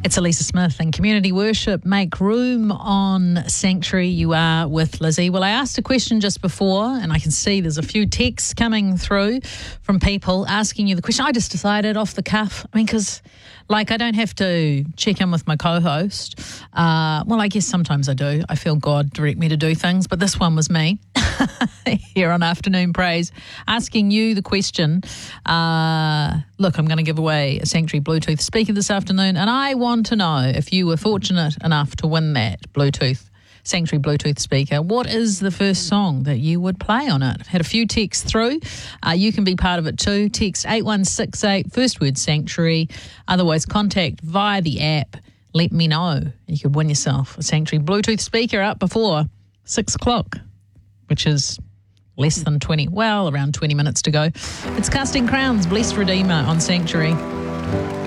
It's Elisa Smith and Community Worship. Make room on Sanctuary. You are with Lizzie. Well, I asked a question just before, and I can see there's a few texts coming through from people asking you the question. I just decided off the cuff. I mean, because, I don't have to check in with my co-host. Well, I guess sometimes I do. I feel God direct me to do things, but this one was me here on Afternoon Praise, asking you the question. Look, I'm going to give away a Sanctuary Bluetooth speaker this afternoon, and I want to know if you were fortunate enough to win that Sanctuary Bluetooth speaker, what is the first song that you would play on it? I've had a few texts through. You can be part of it too. Text 8168, first word Sanctuary. Otherwise, contact via the app. Let me know. You could win yourself a Sanctuary Bluetooth speaker up before 6 o'clock, which is around 20 minutes to go. It's Casting Crowns, Blessed Redeemer on Sanctuary.